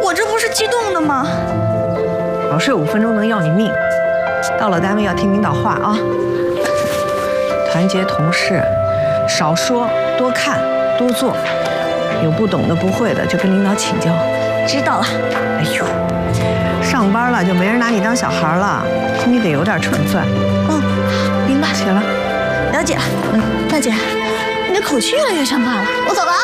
我这不是激动的吗？ 早睡5分钟能要你命。到了单位要听领导话啊，团结同事，少说多看多做，有不懂的不会的就跟领导请教。 知道了。 哎呦，上班了就没人拿你当小孩了，你得有点成分。 明白。 起了。 了解了。大姐，你的口气越来越像爸了。我走了啊。